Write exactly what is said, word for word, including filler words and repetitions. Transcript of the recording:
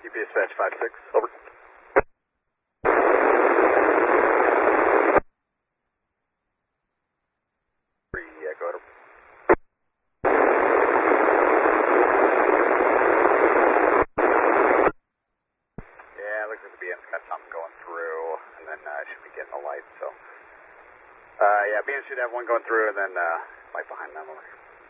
U P S Dispatch five six, over. Three, yeah, go ahead. Yeah, looks like the B M's got something going through, and then uh, should be getting the light, so. Uh, yeah, B M should have one going through, and then uh, light behind them over.